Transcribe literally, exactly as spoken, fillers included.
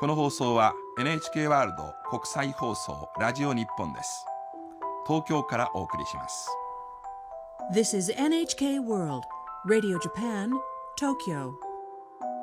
この放送は エヌエイチケー ワールド国際放送ラジオ日本です。東京からお送りします。 This is エヌエイチケー World Radio Japan, Tokyo